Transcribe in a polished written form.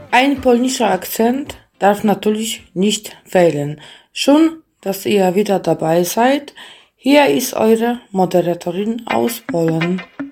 Ein polnischer Akzent darf natürlich nicht fehlen. Schön, dass ihr wieder dabei seid. Hier ist eure Moderatorin aus Polen.